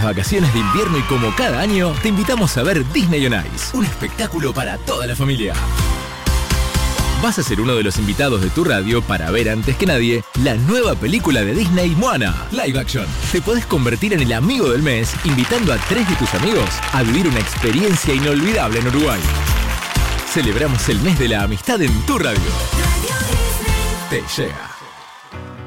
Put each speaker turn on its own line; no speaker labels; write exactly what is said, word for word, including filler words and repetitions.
vacaciones de invierno y como cada año, te invitamos a ver Disney on Ice, un espectáculo para toda la familia. Vas a ser uno de los invitados de tu radio para ver antes que nadie la nueva película de Disney, Moana, live action. Te podés convertir en el amigo del mes invitando a tres de tus amigos a vivir una experiencia inolvidable en Uruguay. Celebramos el mes de la amistad en tu radio. Te llega.